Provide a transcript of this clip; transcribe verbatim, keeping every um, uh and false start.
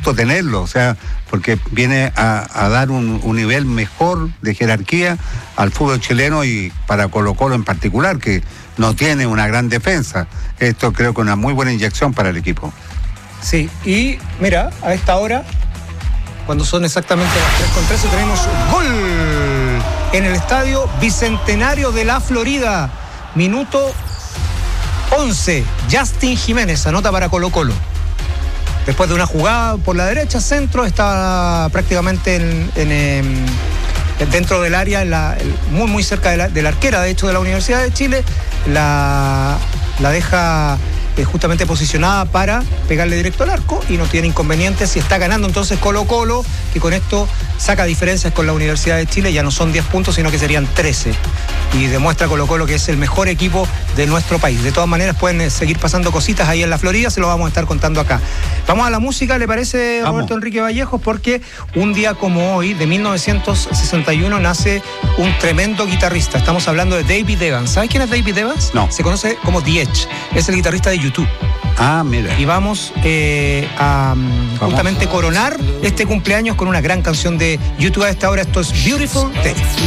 gusto tenerlo, o sea, porque viene a, a dar un, un nivel mejor de jerarquía al fútbol chileno y para Colo-Colo en particular, que no tiene una gran defensa. Esto creo que es una muy buena inyección para el equipo. Sí, y mira, a esta hora, cuando son exactamente las tres con trece, tenemos gol en el estadio Bicentenario de la Florida. Minuto once, Justin Jiménez anota para Colo-Colo. Después de una jugada por la derecha, centro, está prácticamente en, en, en, dentro del área, en la, muy muy cerca de la, de la arquera, de hecho, de la Universidad de Chile. La, la deja eh, justamente posicionada para pegarle directo al arco y no tiene inconvenientes. Y está ganando entonces Colo-Colo, que con esto saca diferencias con la Universidad de Chile. Ya no son diez puntos, sino que serían trece. Y demuestra Colo-Colo que es el mejor equipo de nuestro país. De todas maneras, pueden seguir pasando cositas ahí en la Florida, se lo vamos a estar contando acá. Vamos a la música, ¿le parece, vamos, Roberto Enrique Vallejos? Porque un día como hoy, de mil novecientos sesenta y uno, nace un tremendo guitarrista. Estamos hablando de David Evans. ¿Sabes quién es David Evans? No. Se conoce como The Edge. Es el guitarrista de YouTube. Ah, mira. Y vamos eh, a um, justamente coronar este cumpleaños con una gran canción de YouTube a esta hora. Esto es Beautiful Day.